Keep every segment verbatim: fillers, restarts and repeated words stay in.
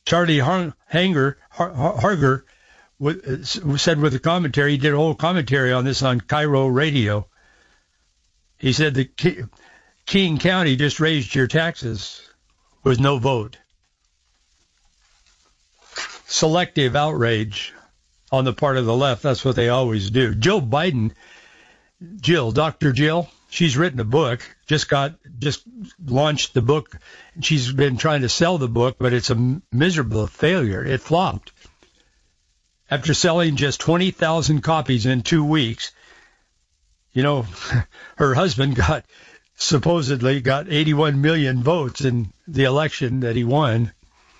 Charlie Har- Hanger, Har- Harger w- said with the commentary, he did a whole commentary on this on Cairo Radio. He said that Ke- King County just raised your taxes with no vote. Selective outrage on the part of the left. That's what they always do. Joe Biden, Jill, Doctor Jill, she's written a book, just got, just launched the book. She's been trying to sell the book, but it's a miserable failure. It flopped. After selling just twenty thousand copies in two weeks, you know, her husband got, supposedly got eighty-one million votes in the election that he won.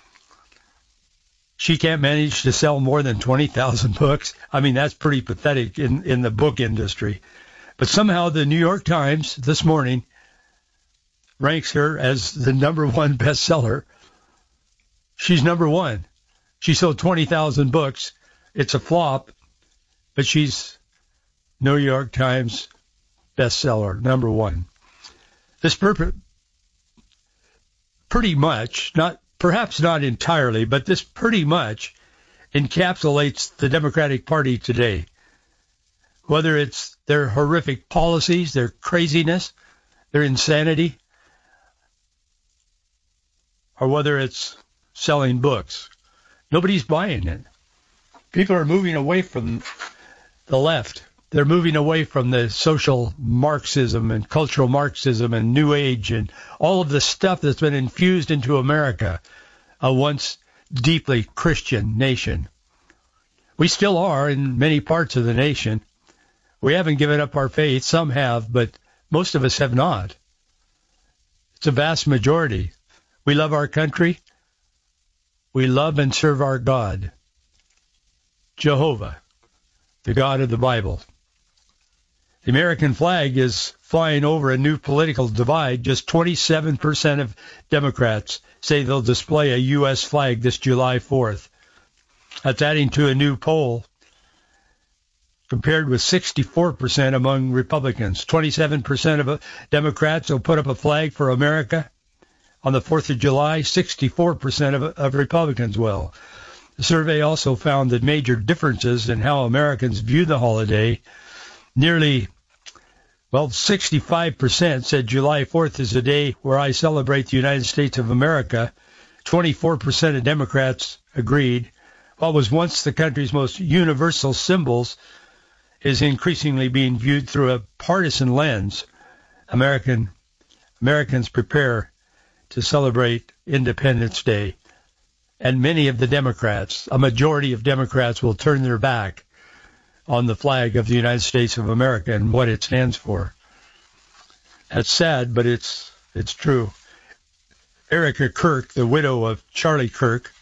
She can't manage to sell more than twenty thousand books. I mean, that's pretty pathetic in, in the book industry. But somehow the New York Times this morning ranks her as the number one bestseller. She's number one. She sold twenty thousand books. It's a flop, but she's New York Times bestseller, number one. This per- pretty much, not perhaps not entirely, but this pretty much encapsulates the Democratic Party today. Whether it's their horrific policies, their craziness, their insanity, or whether it's selling books. Nobody's buying it. People are moving away from the left. They're moving away from the social Marxism and cultural Marxism and New Age and all of the stuff that's been infused into America, a once deeply Christian nation. We still are in many parts of the nation. We haven't given up our faith. Some have, but most of us have not. It's a vast majority. We love our country. We love and serve our God, Jehovah, the God of the Bible. The American flag is flying over a new political divide. Just twenty-seven percent of Democrats say they'll display a U S flag this July fourth. That's adding to a new poll compared with sixty-four percent among Republicans. twenty-seven percent of Democrats will put up a flag for America on the fourth of July. sixty-four percent of, of Republicans will. The survey also found that major differences in how Americans view the holiday. Nearly, well, sixty-five percent said July fourth is a day where I celebrate the United States of America. twenty-four percent of Democrats agreed. What was once the country's most universal symbols is increasingly being viewed through a partisan lens. American Americans prepare to celebrate Independence Day. And many of the Democrats, a majority of Democrats, will turn their back on the flag of the United States of America and what it stands for. That's sad, but it's it's true. Erica Kirk, the widow of Charlie Kirk,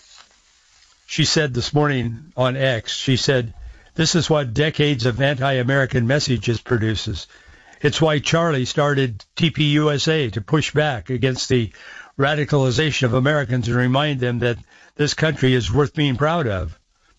she said this morning on X, she said, this is what decades of anti-American messages produces. It's why Charlie started T P U S A, to push back against the radicalization of Americans and remind them that this country is worth being proud of.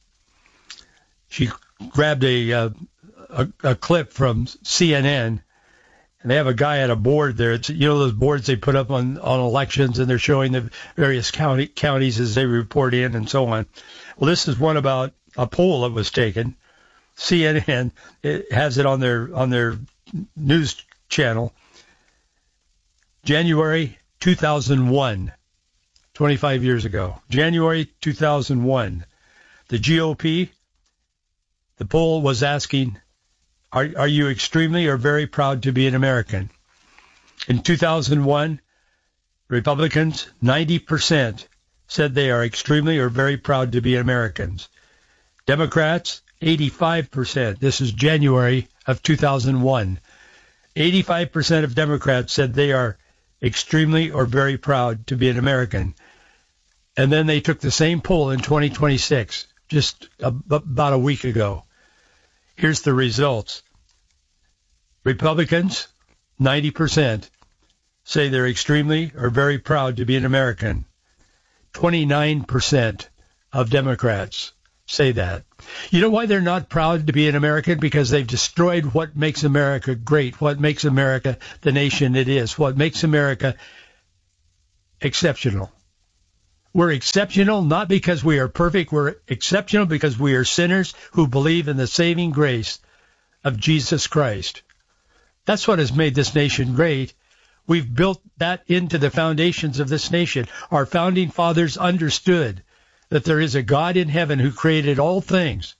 She grabbed a, uh, a a clip from C N N, and they have a guy at a board there. It's, you know, those boards they put up on, on elections, and they're showing the various county counties as they report in and so on. Well, this is one about a poll that was taken. C N N it has it on their on their news channel. January two thousand one, twenty-five years ago. January two thousand one. The G O P, the poll was asking, are, are you extremely or very proud to be an American? In two thousand one, Republicans, ninety percent said they are extremely or very proud to be Americans. Democrats, eighty-five percent. This is January of two thousand one. eighty-five percent of Democrats said they are extremely or very proud to be an American. And then they took the same poll in twenty twenty-six, just a, about a week ago. Here's the results. Republicans, ninety percent, say they're extremely or very proud to be an American. twenty-nine percent of Democrats say that. You know why they're not proud to be an American? Because they've destroyed what makes America great, what makes America the nation it is, what makes America exceptional. We're exceptional not because we are perfect. We're exceptional because we are sinners who believe in the saving grace of Jesus Christ. That's what has made this nation great. We've built that into the foundations of this nation. Our founding fathers understood that there is a God in heaven who created all things.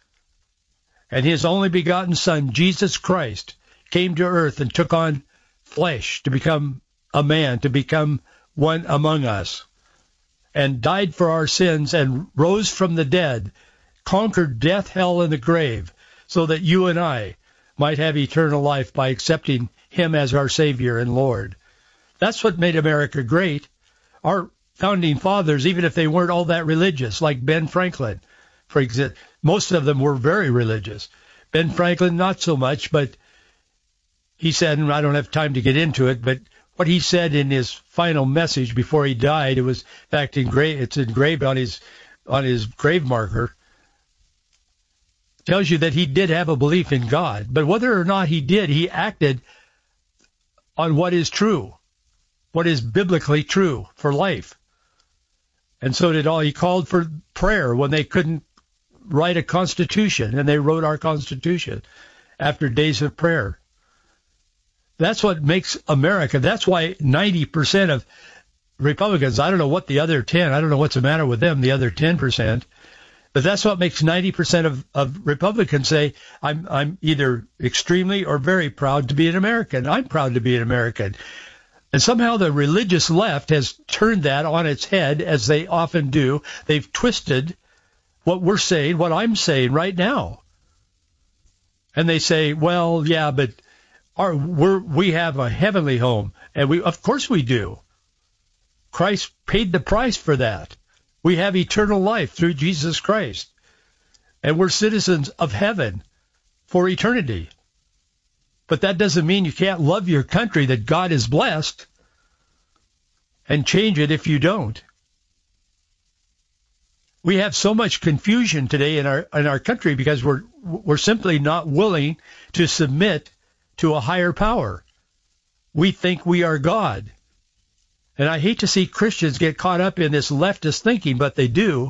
And his only begotten Son, Jesus Christ, came to earth and took on flesh to become a man, to become one among us, and died for our sins and rose from the dead, conquered death, hell, and the grave, so that you and I might have eternal life by accepting him as our Savior and Lord. That's what made America great. Our founding fathers, even if they weren't all that religious, like Ben Franklin, for example, most of them were very religious. Ben Franklin, not so much, but he said, and I don't have time to get into it, but what he said in his final message before he died, it was, in fact, engraved, it's engraved on his on his grave marker, tells you that he did have a belief in God. But whether or not he did, he acted on what is true, what is biblically true for life. And so did all. He called for prayer when they couldn't write a constitution, and they wrote our Constitution after days of prayer. That's what makes America. That's why ninety percent of Republicans, I don't know what the other ten, I don't know what's the matter with them, the other ten percent, but that's what makes ninety percent of, of Republicans say, I'm, I'm either extremely or very proud to be an American. I'm proud to be an American. And somehow the religious left has turned that on its head, as they often do. They've twisted what we're saying, what I'm saying right now. And they say, well, yeah, but Our, we're, we have a heavenly home, and we, of course we do. Christ paid the price for that. We have eternal life through Jesus Christ, and we're citizens of heaven for eternity. But that doesn't mean you can't love your country that God has blessed and change it if you don't. We have so much confusion today in our in our country because we're we're simply not willing to submit to a higher power. We think we are God. And I hate to see Christians get caught up in this leftist thinking, but they do.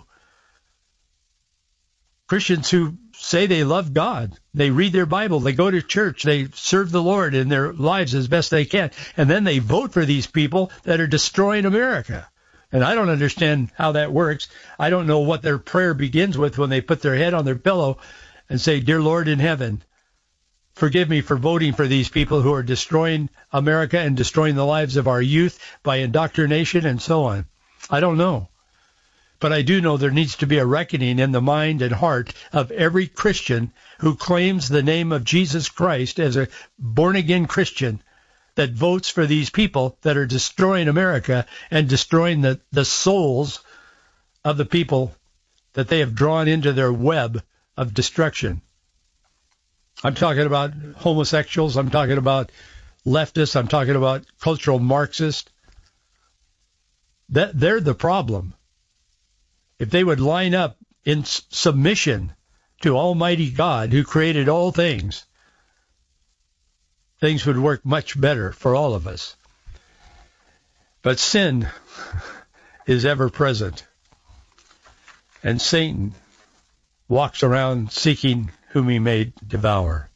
Christians who say they love God, they read their Bible, they go to church, they serve the Lord in their lives as best they can, and then they vote for these people that are destroying America. And I don't understand how that works. I don't know what their prayer begins with when they put their head on their pillow and say, Dear Lord in heaven, forgive me for voting for these people who are destroying America and destroying the lives of our youth by indoctrination and so on. I don't know. But I do know there needs to be a reckoning in the mind and heart of every Christian who claims the name of Jesus Christ as a born-again Christian that votes for these people that are destroying America and destroying the, the souls of the people that they have drawn into their web of destruction. I'm talking about homosexuals. I'm talking about leftists. I'm talking about cultural Marxists. That they're the problem. If they would line up in submission to Almighty God who created all things, things would work much better for all of us. But sin is ever present. And Satan walks around seeking whom he may devour.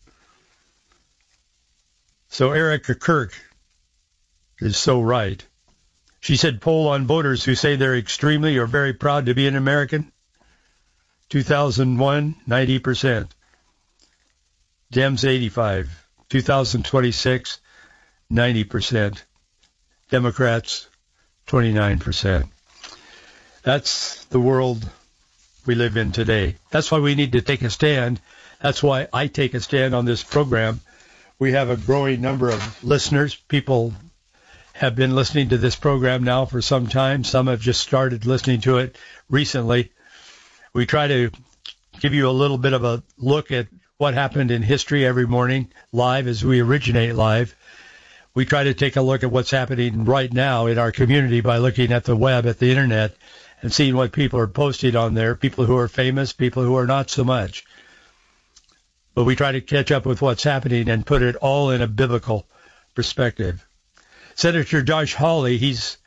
So Erica Kirk is so right. She said, poll on voters who say they're extremely or very proud to be an American. two thousand one, ninety percent. Dems, eighty-five. two thousand twenty-six, ninety percent. Democrats, twenty-nine percent. That's the world we live in today. That's why we need to take a stand. That's why I take a stand on this program. We have a growing number of listeners. People have been listening to this program now for some time. Some have just started listening to it recently. We try to give you a little bit of a look at what happened in history every morning, live as we originate live. We try to take a look at what's happening right now in our community by looking at the web, at the internet, and seeing what people are posting on there, people who are famous, people who are not so much. But we try to catch up with what's happening and put it all in a biblical perspective. Senator Josh Hawley, he's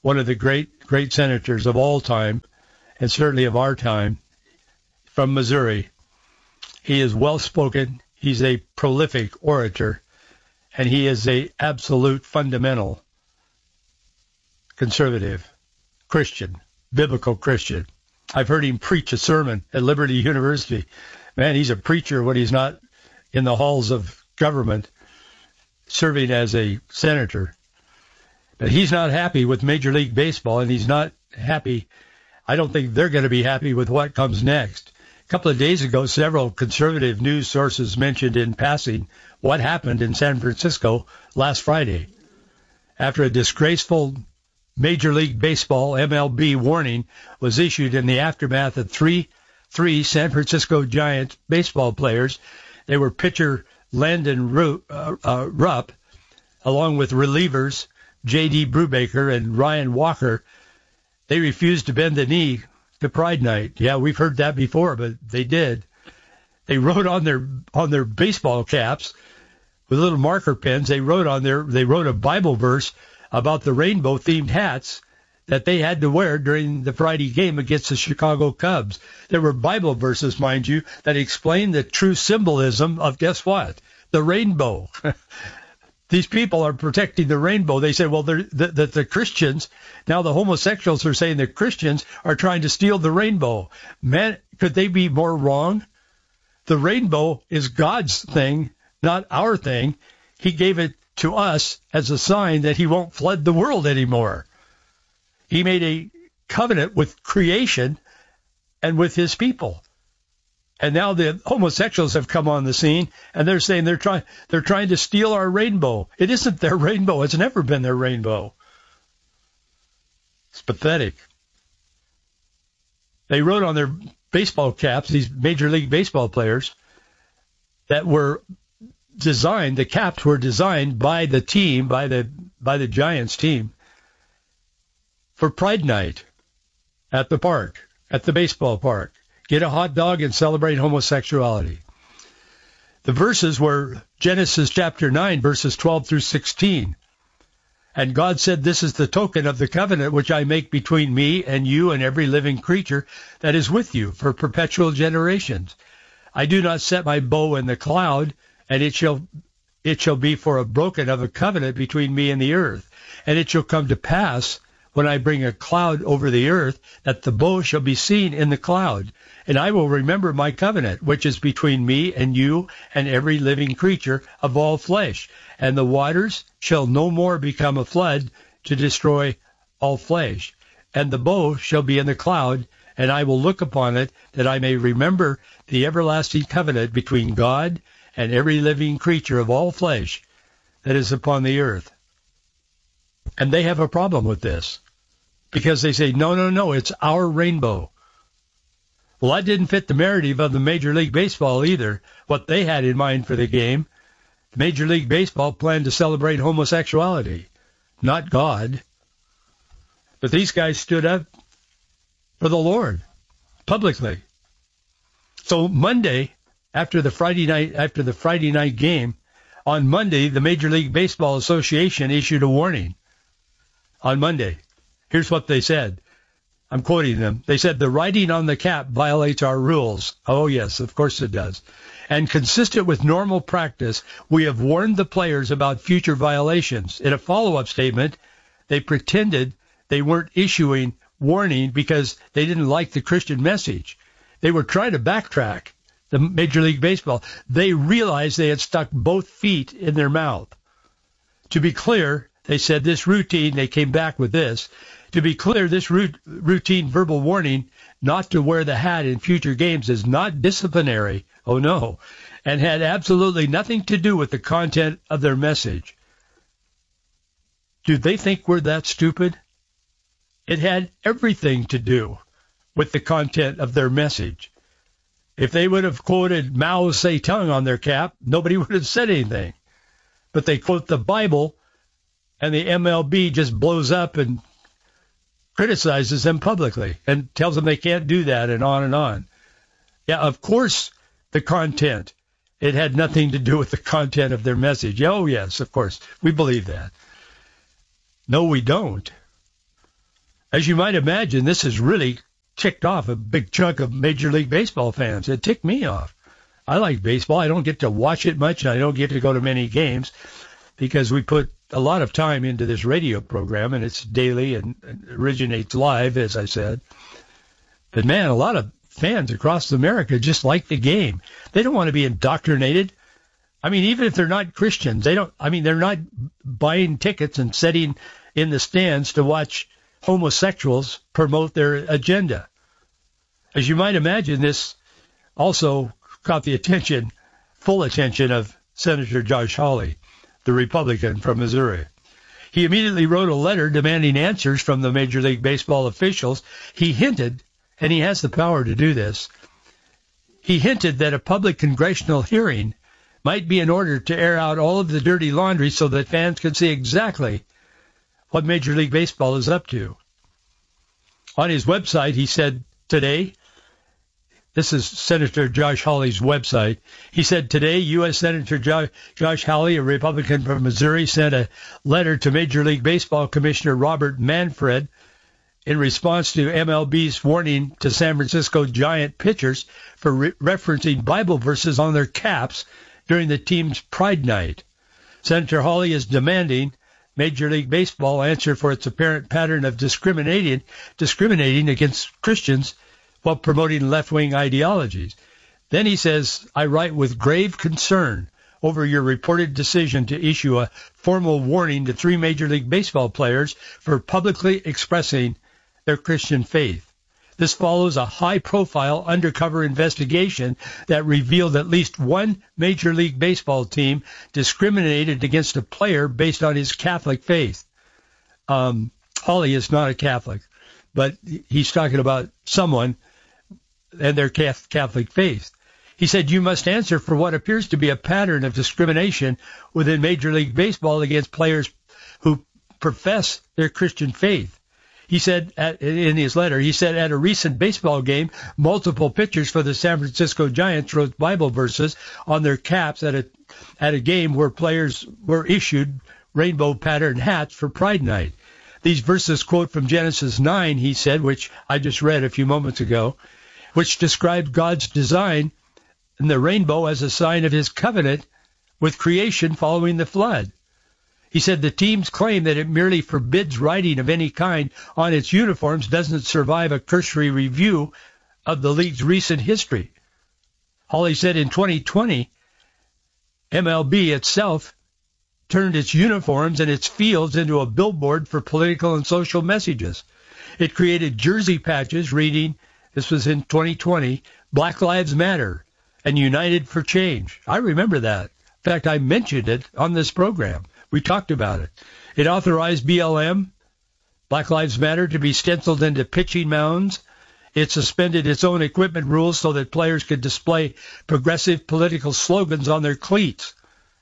one of the great, great senators of all time, and certainly of our time, from Missouri. He is well-spoken. He's a prolific orator, and he is a absolute fundamental conservative Christian, biblical Christian. I've heard him preach a sermon at Liberty University. Man, he's a preacher when he's not in the halls of government serving as a senator. But he's not happy with Major League Baseball, and he's not happy. I don't think they're going to be happy with what comes next. A couple of days ago, several conservative news sources mentioned in passing what happened in San Francisco last Friday. After a disgraceful Major League Baseball, M L B, warning was issued in the aftermath of three, three San Francisco Giants baseball players. They were pitcher Landon Rupp, uh, uh, Rupp along with relievers J D. Brubaker and Ryan Walker. They refused to bend the knee to Pride Night. Yeah, we've heard that before, but they did. They wrote on their on their baseball caps with little marker pens. They wrote on their they wrote a Bible verse about the rainbow-themed hats that they had to wear during the Friday game against the Chicago Cubs. There were Bible verses, mind you, that explain the true symbolism of, guess what? The rainbow. These people are protecting the rainbow. They say, well, the, the, the Christians, now the homosexuals are saying the Christians are trying to steal the rainbow. Man, could they be more wrong? The rainbow is God's thing, not our thing. He gave it to us as a sign that he won't flood the world anymore. He made a covenant with creation and with his people. And now the homosexuals have come on the scene, and they're saying they're trying they're trying to steal our rainbow. It isn't their rainbow. It's never been their rainbow. It's pathetic. They wrote on their baseball caps, these Major League Baseball players, that were designed, the caps were designed by the team, by the by the Giants team, for Pride Night at the park, at the baseball park. Get a hot dog and celebrate homosexuality. The verses were Genesis chapter nine, verses twelve through sixteen. And God said, this is the token of the covenant which I make between me and you and every living creature that is with you for perpetual generations. I do not set my bow in the cloud, and it shall it shall be for a broken of a covenant between me and the earth. And it shall come to pass, when I bring a cloud over the earth, that the bow shall be seen in the cloud. And I will remember my covenant, which is between me and you and every living creature of all flesh. And the waters shall no more become a flood to destroy all flesh. And the bow shall be in the cloud, and I will look upon it, that I may remember the everlasting covenant between God and every living creature of all flesh that is upon the earth. And they have a problem with this, because they say, no, no, no, it's our rainbow. Well, that didn't fit the narrative of the Major League Baseball either, what they had in mind for the game. Major League Baseball planned to celebrate homosexuality, not God. But these guys stood up for the Lord publicly. So Monday, after the Friday night, after the Friday night game, on Monday, the Major League Baseball Association issued a warning. On Monday, here's what they said. I'm quoting them. They said, the writing on the cap violates our rules. Oh, yes, of course it does. And consistent with normal practice, we have warned the players about future violations. In a follow-up statement, they pretended they weren't issuing warning because they didn't like the Christian message. They were trying to backtrack, the Major League Baseball. They realized they had stuck both feet in their mouth. To be clear, they said this routine, they came back with this, to be clear, this routine verbal warning not to wear the hat in future games is not disciplinary, oh no, and had absolutely nothing to do with the content of their message. Do they think we're that stupid? It had everything to do with the content of their message. If they would have quoted Mao Zedong on their cap, nobody would have said anything. But they quote the Bible, and the M L B just blows up and criticizes them publicly and tells them they can't do that, and on and on. Yeah, of course, the content. It had nothing to do with the content of their message. Oh, yes, of course. We believe that. No, we don't. As you might imagine, this has really ticked off a big chunk of Major League Baseball fans. It ticked me off. I like baseball. I don't get to watch it much, and I don't get to go to many games because we put a lot of time into this radio program, and it's daily and, and originates live, as I said. But, man, a lot of fans across America just like the game. They don't want to be indoctrinated. I mean, even if they're not Christians, they don't. I mean, they're not buying tickets and sitting in the stands to watch homosexuals promote their agenda. As you might imagine, this also caught the attention, full attention of Senator Josh Hawley, the Republican from Missouri. He immediately wrote a letter demanding answers from the Major League Baseball officials. He hinted, and he has the power to do this, he hinted that a public congressional hearing might be in order to air out all of the dirty laundry so that fans can see exactly what Major League Baseball is up to. On his website, he said today, this is Senator Josh Hawley's website, he said today U S Senator jo- Josh Hawley, a Republican from Missouri, sent a letter to Major League Baseball Commissioner Robert Manfred in response to M L B's warning to San Francisco Giant pitchers for re- referencing Bible verses on their caps during the team's Pride Night. Senator Hawley is demanding Major League Baseball answer for its apparent pattern of discriminating discriminating against Christians while promoting left-wing ideologies. Then he says, I write with grave concern over your reported decision to issue a formal warning to three Major League Baseball players for publicly expressing their Christian faith. This follows a high-profile undercover investigation that revealed at least one Major League Baseball team discriminated against a player based on his Catholic faith. Um, Hawley is not a Catholic, but he's talking about someone and their Catholic faith. He said, you must answer for what appears to be a pattern of discrimination within Major League Baseball against players who profess their Christian faith. He said at, in his letter, he said at a recent baseball game, multiple pitchers for the San Francisco Giants wrote Bible verses on their caps at a at a game where players were issued rainbow patterned hats for Pride Night. These verses quote from Genesis nine, he said, which I just read a few moments ago, which described God's design and the rainbow as a sign of his covenant with creation following the flood. He said the team's claim that it merely forbids writing of any kind on its uniforms doesn't survive a cursory review of the league's recent history. Hawley said in twenty twenty, M L B itself turned its uniforms and its fields into a billboard for political and social messages. It created jersey patches reading, this was in twenty twenty, Black Lives Matter and United for Change. I remember that. In fact, I mentioned it on this program. We talked about it. It authorized B L M, Black Lives Matter, to be stenciled into pitching mounds. It suspended its own equipment rules so that players could display progressive political slogans on their cleats.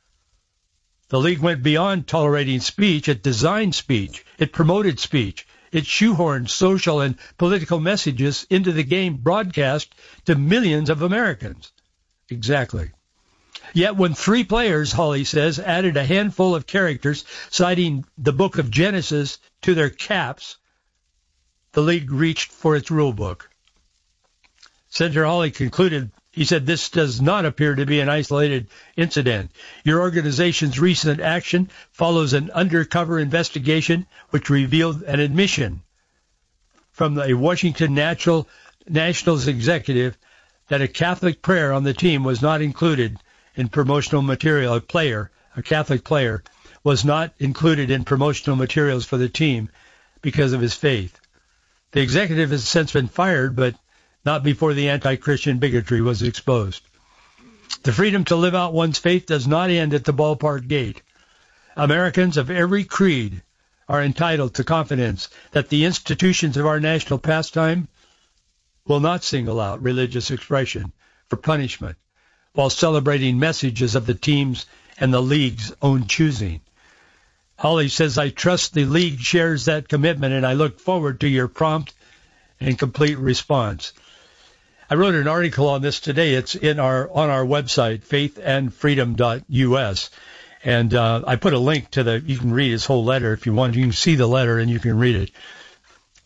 The league went beyond tolerating speech. It designed speech. It promoted speech. It shoehorned social and political messages into the game broadcast to millions of Americans. Exactly. Yet when three players, Hawley says, added a handful of characters citing the book of Genesis to their caps, the league reached for its rule book. Senator Hawley concluded, he said, this does not appear to be an isolated incident. Your organization's recent action follows an undercover investigation which revealed an admission from a Washington National, Nationals executive that a Catholic prayer on the team was not included in promotional material. A player, a Catholic player, was not included in promotional materials for the team because of his faith. The executive has since been fired, but not before the anti-Christian bigotry was exposed. The freedom to live out one's faith does not end at the ballpark gate. Americans of every creed are entitled to confidence that the institutions of our national pastime will not single out religious expression for punishment while celebrating messages of the team's and the league's own choosing. Hawley says, I trust the league shares that commitment, and I look forward to your prompt and complete response. I wrote an article on this today. It's in our on our website, faith and freedom dot U S, and uh, I put a link to the, you can read his whole letter if you want. You can see the letter and you can read it.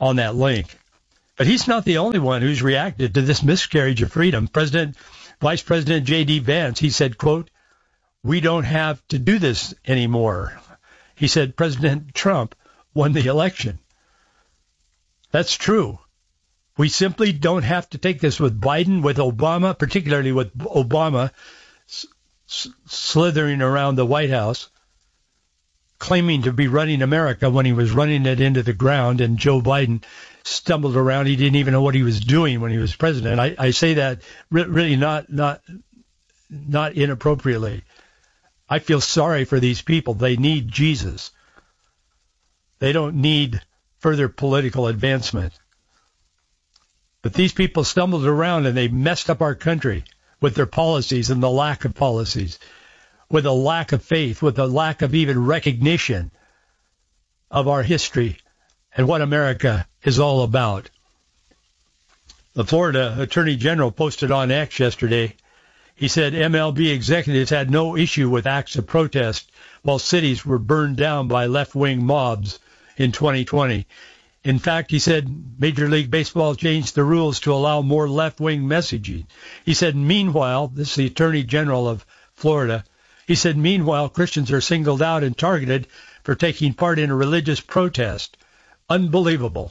on that link. But he's not the only one who's reacted to this miscarriage of freedom. President, Vice President J D Vance, he said, quote, "We don't have to do this anymore." He said President Trump won the election. That's true. We simply don't have to take this with Biden, with Obama, particularly with Obama s- s- slithering around the White House, claiming to be running America when he was running it into the ground, and Joe Biden stumbled around. He didn't even know what he was doing when he was president. I, I say that re- really not not not inappropriately. I feel sorry for these people. They need Jesus. They don't need further political advancement. But these people stumbled around and they messed up our country with their policies and the lack of policies, with a lack of faith, with a lack of even recognition of our history and what America is all about. The Florida Attorney General posted on X yesterday. He said M L B executives had no issue with acts of protest while cities were burned down by left-wing mobs in twenty twenty. In fact, he said Major League Baseball changed the rules to allow more left-wing messaging. He said, meanwhile, this is the Attorney General of Florida, he said, meanwhile, Christians are singled out and targeted for taking part in a religious protest. Unbelievable.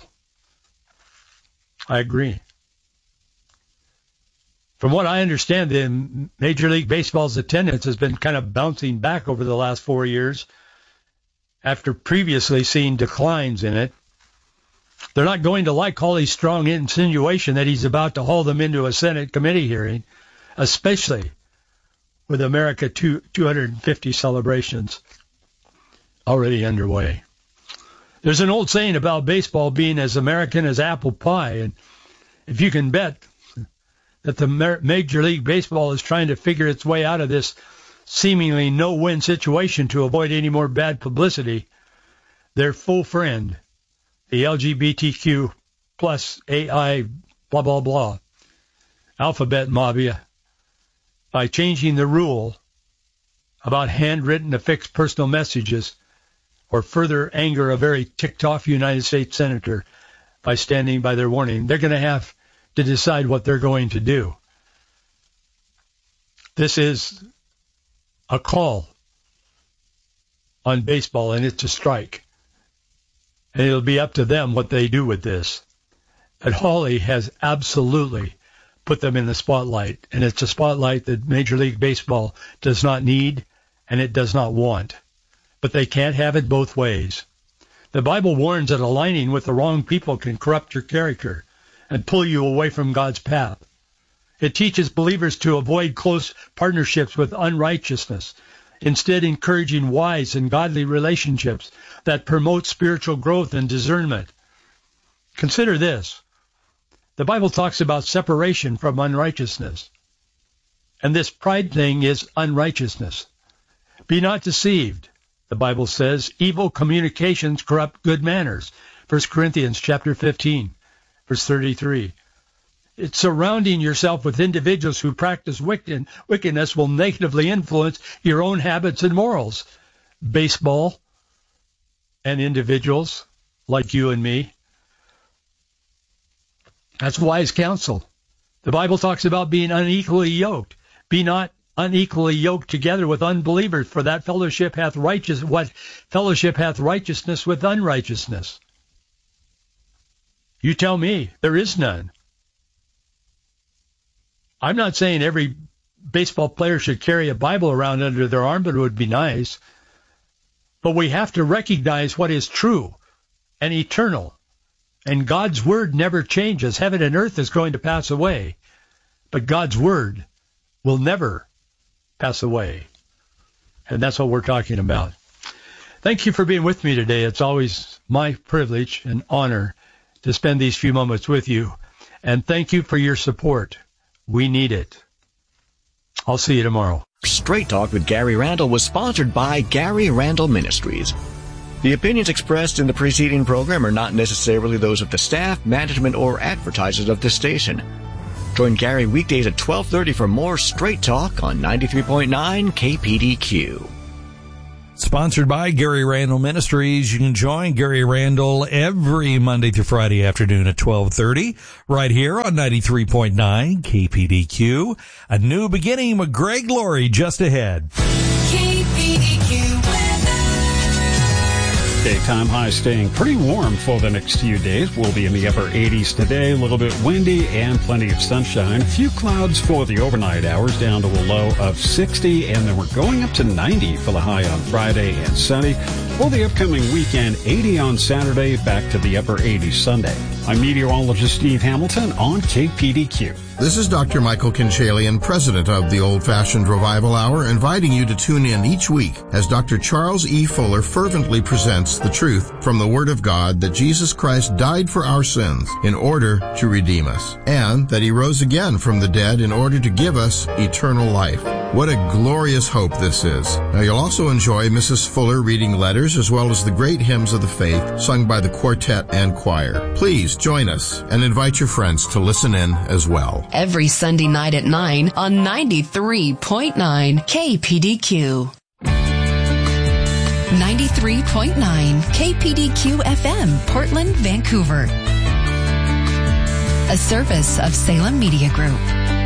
I agree. From what I understand, the Major League Baseball's attendance has been kind of bouncing back over the last four years after previously seeing declines in it. They're not going to like Hawley's strong insinuation that he's about to haul them into a Senate committee hearing, especially with America two, two hundred fifty celebrations already underway. There's an old saying about baseball being as American as apple pie, and if you can bet that the Major League Baseball is trying to figure its way out of this seemingly no-win situation to avoid any more bad publicity, their full friend, the L G B T Q plus A I blah, blah, blah, alphabet mafia, by changing the rule about handwritten affixed personal messages or further anger a very ticked-off United States senator by standing by their warning. They're going to have to decide what they're going to do. This is a call on baseball, and it's a strike. And it'll be up to them what they do with this. But Hawley has absolutely put them in the spotlight, and it's a spotlight that Major League Baseball does not need and it does not want. But they can't have it both ways. The Bible warns that aligning with the wrong people can corrupt your character and pull you away from God's path. It teaches believers to avoid close partnerships with unrighteousness, instead encouraging wise and godly relationships that promote spiritual growth and discernment. Consider this. The Bible talks about separation from unrighteousness. And this pride thing is unrighteousness. Be not deceived. The Bible says evil communications corrupt good manners. First Corinthians chapter fifteen, verse thirty-three. It's surrounding yourself with individuals who practice wicked, wickedness will negatively influence your own habits and morals. Baseball and individuals like you and me. That's wise counsel. The Bible talks about being unequally yoked. Be not unequally yoked together with unbelievers, for that fellowship hath righteous what fellowship hath righteousness with unrighteousness. You tell me, there is none. I'm not saying every baseball player should carry a Bible around under their arm, but it would be nice. But we have to recognize what is true and eternal. And God's word never changes. Heaven and earth is going to pass away, but God's word will never pass away. And that's what we're talking about. Thank you for being with me today. It's always my privilege and honor to spend these few moments with you. And thank you for your support. We need it. I'll see you tomorrow. Straight Talk with Gary Randall was sponsored by Gary Randall Ministries. The opinions expressed in the preceding program are not necessarily those of the staff, management, or advertisers of this station. Join Gary weekdays at twelve thirty for more Straight Talk on ninety-three point nine K P D Q. Sponsored by Gary Randall Ministries. You can join Gary Randall every Monday through Friday afternoon at twelve thirty right here on ninety-three point nine K P D Q. A new beginning with Greg Laurie just ahead. K P D Q Daytime highs staying pretty warm for the next few days. We'll be in the upper eighties today, a little bit windy and plenty of sunshine. A few clouds for the overnight hours, down to a low of sixty, and then we're going up to ninety for the high on Friday and sunny. For the upcoming weekend, eighty on Saturday, back to the upper eighties Sunday. I'm meteorologist Steve Hamilton on K P D Q. This is Doctor Michael Kinchalian, president of the Old Fashioned Revival Hour, inviting you to tune in each week as Doctor Charles E. Fuller fervently presents the truth from the Word of God that Jesus Christ died for our sins in order to redeem us, and that He rose again from the dead in order to give us eternal life. What a glorious hope this is. Now, you'll also enjoy Missus Fuller reading letters as well as the great hymns of the faith sung by the quartet and choir. Please join us and invite your friends to listen in as well. every Sunday night at nine on ninety-three point nine K P D Q. ninety-three point nine K P D Q F M, Portland, Vancouver. A service of Salem Media Group.